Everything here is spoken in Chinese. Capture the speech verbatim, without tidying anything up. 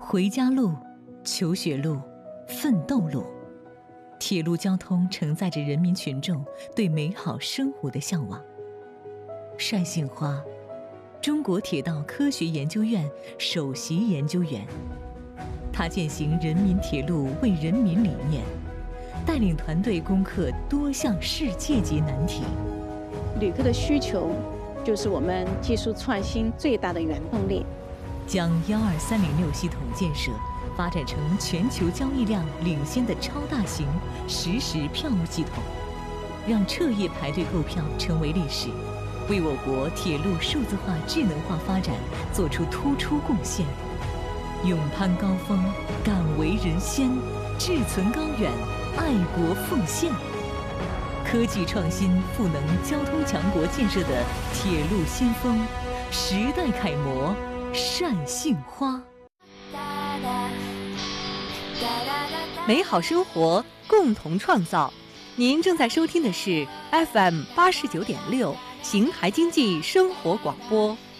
回家路、求学路、奋斗路，铁路交通承载着人民群众对美好生活的向往。单杏花，中国铁道科学研究院首席研究员，他践行人民铁路为人民理念，带领团队攻克多项世界级难题。 旅客的需求就是我们技术创新最大的原动力。 将幺二三零六系统建设发展成全球交易量领先的超大型实时票务系统，让彻夜排队购票成为历史，为我国铁路数字化智能化发展做出突出贡献。勇攀高峰，敢为人先，志存高远，爱国奉献。科技创新赋能交通强国建设的铁路先锋，时代楷模单杏花。 美好生活共同创造。您正在收听的是 F M 八十九点六邢台经济生活广播。